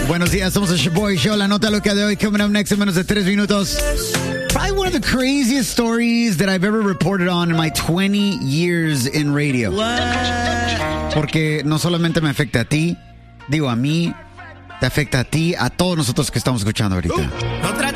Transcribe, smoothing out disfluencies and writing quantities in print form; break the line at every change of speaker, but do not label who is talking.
Buenos días, somos el Shaboy Show. La nota loca de hoy, coming up next en menos de 3 minutos. Probably one of the craziest stories that I've ever reported on in my 20 years in radio.
What?
Porque no solamente me afecta a ti, digo a mí, te afecta a ti, a todos nosotros que estamos escuchando ahorita.
No